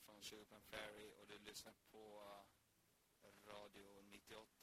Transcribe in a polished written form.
från Sugarpan Ferry och du lyssnar på Radio 98.